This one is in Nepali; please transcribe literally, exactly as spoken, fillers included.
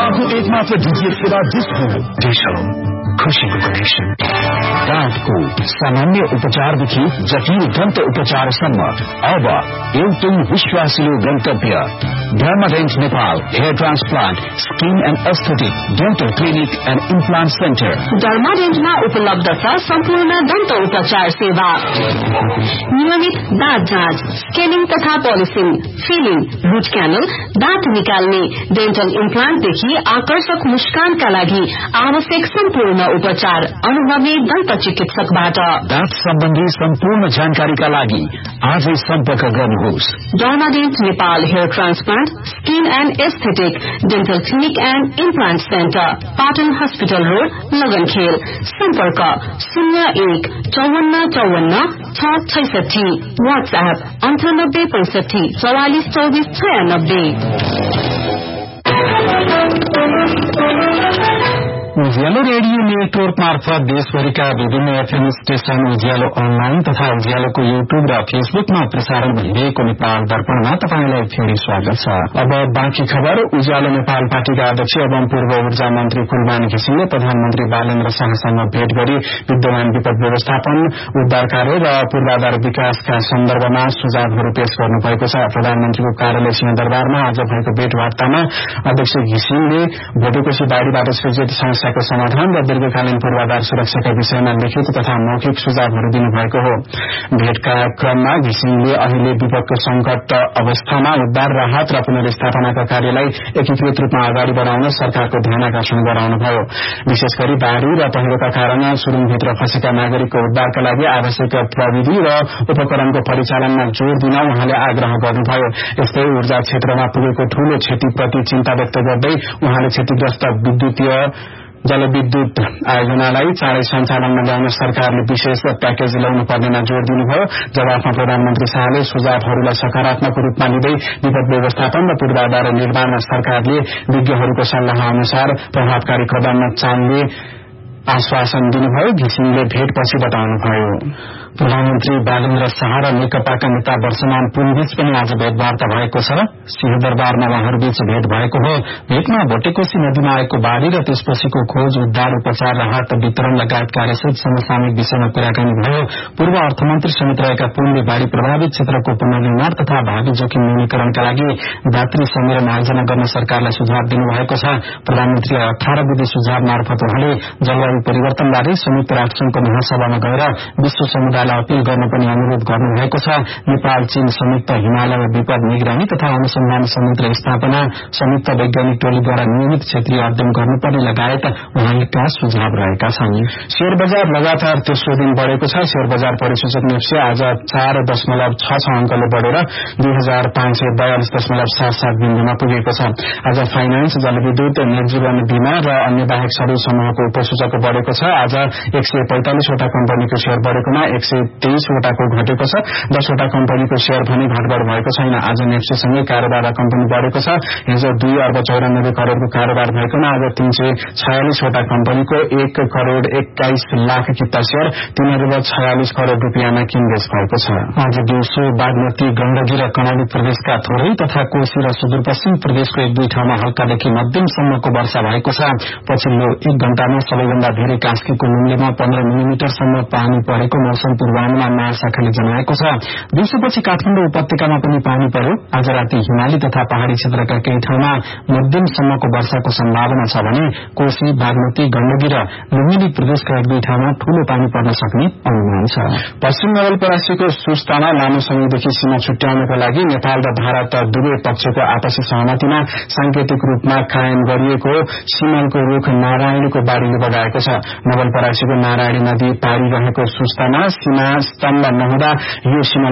नेपालको एकमात्र डीटीएच सेवा डिश हो। डिश हो खुशीको कनेक्सन। दाँतको सामान्य उपचारदेखि जटिल दन्त उपचारसम्म अब एउटै विश्वासिलो गन्तव्य डर्माडेन्ट Nepal hair transplant skin and aesthetic dental clinic and implant centre. डर्माडेन्टमा उपलब्ध छ सम्पूर्ण दन्त उपचार सेवा, नियमित दाँत जाँच, स्केनिङ तथा पोलिसिङ, फिलिङ, रुट क्यानल, दाँत निकाल्ने, डेन्टल इम्प्लान्टदेखि आकर्षक मुस्कानका लागि आवश्यक सम्पूर्ण उपचार अनुभवी दन्त चिकित्सकबाट। दाँत सम्बन्धी सम्पूर्ण जानकारीका लागि आजै सम्पर्क गर्नुहोस्। डर्माडेन्ट Nepal hair transplant skin and aesthetic dental clinic and implant centre, Patan hospital road, लगनखेल। सम्पर्क शून्य एक चौवन्न चौवन्न छ छैसठी। वाट्सएप अन्ठानब्बे पैंसठी चौवालिस चौबिस छयानब्बे। उज्यालो रेडियो नेटवर्क मार्फत देशभरिका विभिन्न एफएम स्टेशन, उज्यालो अनलाइन तथा उज्यालोको युट्युब र फेसबुकमा प्रसारण भइरहेको नेपाल दर्पणमा तपाईंलाई फेरि स्वागत छ। अब बाँकी खबर। उज्यालो नेपाल पार्टीका अध्यक्ष एवं पूर्व ऊर्जा मन्त्री कुलमान घिसिङले प्रधानमन्त्री बालेन्द्र शाहसँग भेट गरी विद्यमान विपद व्यवस्थापन, उद्धार कार्य र पूर्वाधार विकासका सन्दर्भमा सुझावहरू पेश गर्नुभएको छ। प्रधानमन्त्रीको कार्यालय सिंहदरबारमा आज भएको भेटवार्तामा अध्यक्ष घिसिङले भोटेकोशी बाढ़ीबाट सृजित समस्या को समाधान र दीर्घकालीन पूर्वाधार सुरक्षाका विषयमा लिखित तथा मौखिक सुझावहरू दिनुभएको हो। भेटका क्रममा घिसिङले अहिले विपदको संकट अवस्थामा उद्धार, राहत र पुनर्स्थापनाका कार्यलाई एकीकृत रूपमा अगाडि बढ़ाउन सरकारको ध्यानाकर्षण गराउनुभयो। विशेष गरी बाढ़ी र पहिरोका कारण सुरुङभित्र फँसेका नागरिकको उद्धारका लागि आवश्यक प्रविधि र उपकरणको परिचालनमा जोड़ दिन उहाँले आग्रह गर्नुभयो। यस्तै ऊर्जा क्षेत्रमा पुगेको ठूलो क्षतिप्रति चिन्ता व्यक्त गर्दै उहाँले क्षतिग्रस्त विद्युतीय जलविद्युत आयोजनालाई चाँडै सञ्चालनमा ल्याउन सरकारले विशेष प्याकेज ल्याउनु पर्नेमा जोड़ दिनुभयो। जवाफमा प्रधानमन्त्री शाहले सुझावहरूलाई सकारात्मक रूपमा लिँदै विपद व्यवस्थापन र पूर्वाधार निर्माणमा सरकारले विज्ञहरूको सल्लाह अनुसार प्रभावकारी कदम चाल्ने आश्वासन दिनुभयो। घिसिङले भेटपछि बताउनुभयो। प्रधानमन्त्री बालेन्द्र शाह र नेकपाका नेता वर्षमान पुनबीच पनि आज भेटवार्ता भएको छ। सिंहदरबारमा उहाँहरूबीच भेट भएको हो। भेटमा भोटेकोशी नदीमा आएको बाढ़ी र त्यसपछिको खोज, उद्धार, उपचार, राहत वितरण लगायत कार्यसहित समसामयिक विषयमा कुराकानी भयो। पूर्व अर्थमन्त्री समेत रहेका पुनले बाढ़ी प्रभावित क्षेत्रको पुनर्निर्माण तथा भावी जोखिम न्यूनीकरणका लागि दात्री सम्मेलन आयोजना गर्न सरकारलाई सुझाव दिनुभएको छ। प्रधानमन्त्रीले अठारह बुँदे सुझाव मार्फत उहाँले जलवायु परिवर्तनबारे संयुक्त राष्ट्रसंघको महासभामा गएर विश्व समुदाय अपील गर्न पनि अनुरोध गर्नुभएको छ। नेपाल चीन संयुक्त हिमालय विपद निगरानी तथा अनुसन्धान संयन्त्र स्थापना, संयुक्त वैज्ञानिक टोलीद्वारा नियमित क्षेत्रीय अध्ययन गर्नुपर्ने लगायत उहाँका सुझाव रहेका छन्। शेयर बजार लगातार तेस्रो दिन बढ़ेको छ। शेयर बजार परिसूचक नेप्से आज चार दशमलव छ छ अंकले बढ़ेर दुई हजार पाँच सय बयालिस दशमलव सात सात बिन्दुमा पुगेको छ। आज फाइनान्स, जलविद्युत, निर्जीवन बीमा र अन्य बाहेक सबै समूहको उपसूचक बढ़ेको छ। आज एक सय पैंतालिसवटा कम्पनीको शेयर बढ़ेकोमा एक सय तेइसवटाको घटेको छ। दसवटा कम्पनीको शेयर भने घटबढ़ भएको छैन। आज नेप्सेसँगै कारोबार कम्पनी बढ़ेको छ। हिजो दुई अर्ब चौरानब्बे करोड़को कारोबार भएकोमा आज तीन सय छयालिसवटा कम्पनीको एक करोड़ एक्काइस लाख किता शेयर तीन अर्ब छयालिस करोड़ रूपियाँमा किनबेच भएको छ। आज दिउँसो बागमती, गण्डकी र कर्णाली प्रदेशका थोरै तथा कोशी र सुदूरपश्चिम प्रदेशको एक दुई ठाउँमा हल्कादेखि मध्यमसम्मको वर्षा भएको छ। पछिल्लो एक घण्टामा सबैभन्दा धेरै कास्कीको लुम्लेमा पन्ध्र मिलिमिटरसम्म पानी परेको मौसम पूर्वानुमान महाशाखाले जनाएको छ। दिउँसोपछि काठमाडौँ उपत्यकामा पनि पानी पर्यो। आज राति हिमाली तथा पहाड़ी क्षेत्रका केही ठाउँमा मध्यमसम्मको वर्षाको सम्भावना छ भने कोशी, बागमती, गण्डकी र लुम्बिनी प्रदेशका एक दुई ठाउँमा ठूलो पानी पर्न सक्ने अनुमान छ। पश्चिम नवलपरासीको सुस्तामा लामो समयदेखि सीमा छुट्याउनका लागि नेपाल र भारत दुवै पक्षको आपसी सहमतिमा सांकेतिक रूपमा कायम गरिएको सिमलको रूख नारायणीको बाढ़ीले बगाएको छ। नवलपरासीको नारायणी नदी पारी रहेको सुस्तामा सीमा स्तम्भ नहुँदा यो सीमा